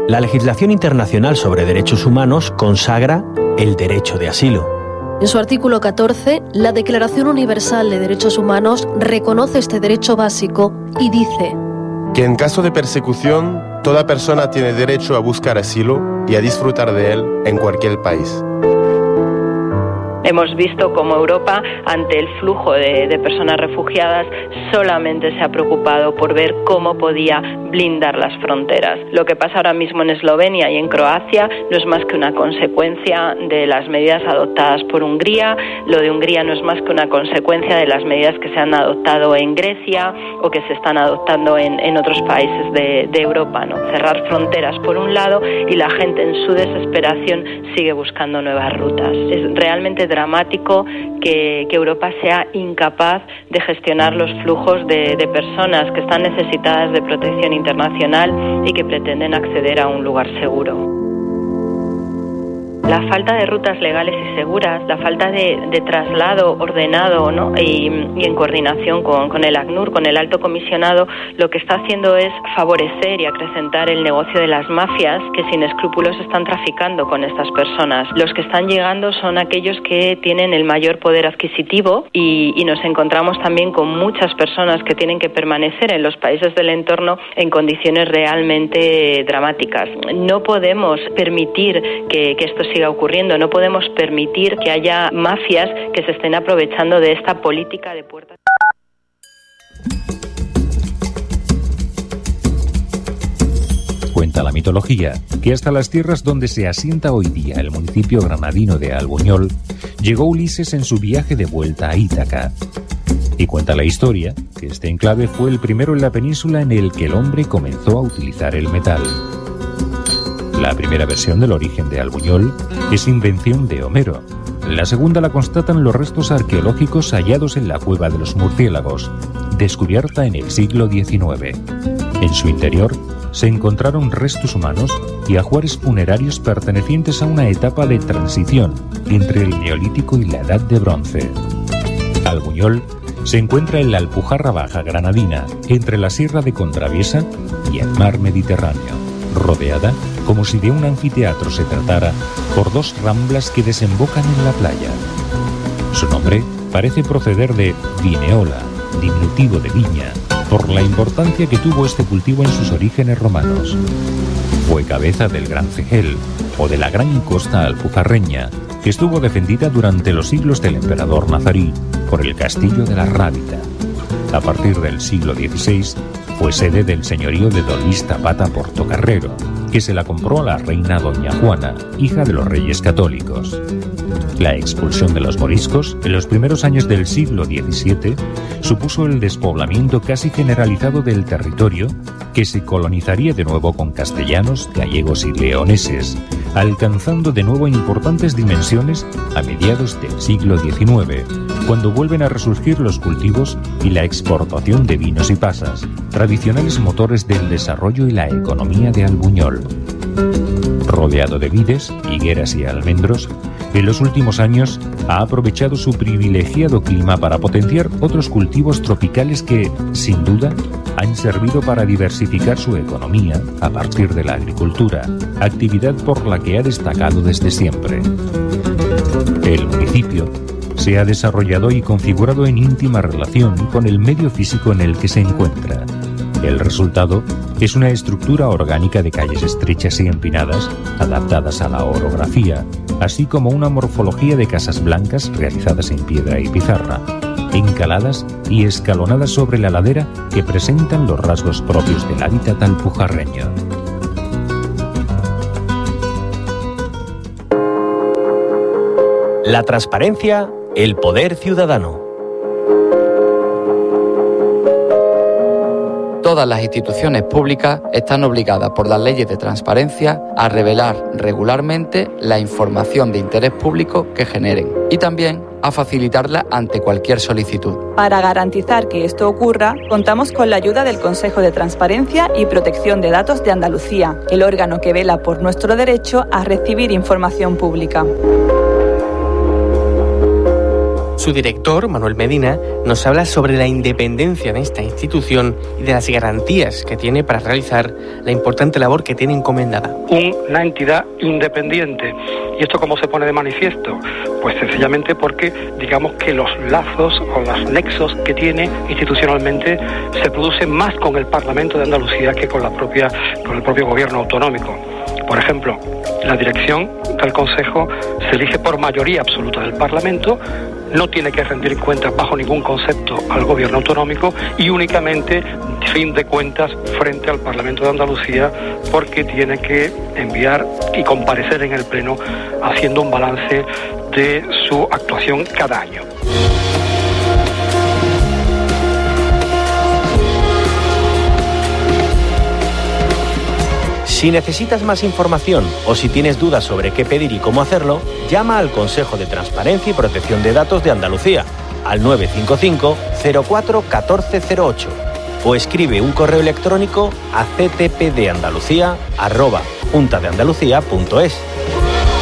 La legislación internacional sobre derechos humanos consagra el derecho de asilo. En su artículo 14, la Declaración Universal de Derechos Humanos reconoce este derecho básico y dice que en caso de persecución, toda persona tiene derecho a buscar asilo y a disfrutar de él en cualquier país. Hemos visto cómo Europa, ante el flujo de personas refugiadas, solamente se ha preocupado por ver cómo podía blindar las fronteras. Lo que pasa ahora mismo en Eslovenia y en Croacia no es más que una consecuencia de las medidas adoptadas por Hungría. Lo de Hungría no es más que una consecuencia de las medidas que se han adoptado en Grecia o que se están adoptando en otros países de Europa, ¿no? Cerrar fronteras por un lado y la gente en su desesperación sigue buscando nuevas rutas. Es realmente dramático que Europa sea incapaz de gestionar los flujos de personas que están necesitadas de protección internacional y que pretenden acceder a un lugar seguro. La falta de rutas legales y seguras, la falta de traslado ordenado, ¿no? y en coordinación con el ACNUR, con el Alto Comisionado, lo que está haciendo es favorecer y acrecentar el negocio de las mafias que sin escrúpulos están traficando con estas personas. Los que están llegando son aquellos que tienen el mayor poder adquisitivo y nos encontramos también con muchas personas que tienen que permanecer en los países del entorno en condiciones realmente dramáticas. No podemos permitir que esto siga ocurriendo. No podemos permitir que haya mafias que se estén aprovechando de esta política de puertas. Cuenta la mitología que hasta las tierras donde se asienta hoy día el municipio granadino de Albuñol llegó Ulises en su viaje de vuelta a Ítaca. Y cuenta la historia que este enclave fue el primero en la península en el que el hombre comenzó a utilizar el metal. La primera versión del origen de Albuñol es invención de Homero. La segunda la constatan los restos arqueológicos hallados en la Cueva de los Murciélagos, descubierta en el siglo XIX. En su interior se encontraron restos humanos y ajuares funerarios pertenecientes a una etapa de transición entre el Neolítico y la Edad de Bronce. Albuñol se encuentra en la Alpujarra Baja granadina, entre la Sierra de Contraviesa y el mar Mediterráneo, rodeada, como si de un anfiteatro se tratara, por dos ramblas que desembocan en la playa. Su nombre parece proceder de vineola, diminutivo de viña, por la importancia que tuvo este cultivo en sus orígenes romanos. Fue cabeza del Gran Cegel, o de la gran costa alpujarreña, que estuvo defendida durante los siglos del emperador nazarí por el castillo de la Rábita. A partir del siglo XVI, fue sede del señorío de Don Luis Zapata Portocarrero, que se la compró a la reina doña Juana, hija de los reyes católicos. La expulsión de los moriscos en los primeros años del siglo XVII supuso el despoblamiento casi generalizado del territorio, que se colonizaría de nuevo con castellanos, gallegos y leoneses, alcanzando de nuevo importantes dimensiones a mediados del siglo XIX, cuando vuelven a resurgir los cultivos y la exportación de vinos y pasas, tradicionales motores del desarrollo y la economía de Albuñol. Rodeado de vides, higueras y almendros, en los últimos años ha aprovechado su privilegiado clima para potenciar otros cultivos tropicales que, sin duda, han servido para diversificar su economía a partir de la agricultura, actividad por la que ha destacado desde siempre. El municipio se ha desarrollado y configurado en íntima relación con el medio físico en el que se encuentra. El resultado es una estructura orgánica de calles estrechas y empinadas, adaptadas a la orografía, así como una morfología de casas blancas realizadas en piedra y pizarra, encaladas y escalonadas sobre la ladera que presentan los rasgos propios del hábitat alpujarreño. La transparencia, el poder ciudadano. Todas las instituciones públicas están obligadas por las leyes de transparencia a revelar regularmente la información de interés público que generen y también a facilitarla ante cualquier solicitud. Para garantizar que esto ocurra, contamos con la ayuda del Consejo de Transparencia y Protección de Datos de Andalucía, el órgano que vela por nuestro derecho a recibir información pública. Su director, Manuel Medina, nos habla sobre la independencia de esta institución y de las garantías que tiene para realizar la importante labor que tiene encomendada. Una entidad independiente. ¿Y esto cómo se pone de manifiesto? Pues sencillamente porque digamos que los lazos o los nexos que tiene institucionalmente se producen más con el Parlamento de Andalucía que con el propio gobierno autonómico. Por ejemplo, la dirección del Consejo se elige por mayoría absoluta del Parlamento, no tiene que rendir cuentas bajo ningún concepto al gobierno autonómico y únicamente fin de cuentas frente al Parlamento de Andalucía, porque tiene que enviar y comparecer en el Pleno haciendo un balance de su actuación cada año. Si necesitas más información o si tienes dudas sobre qué pedir y cómo hacerlo, llama al Consejo de Transparencia y Protección de Datos de Andalucía al 955 04 1408 o escribe un correo electrónico a ctpdandalucía@juntadeandalucía.es.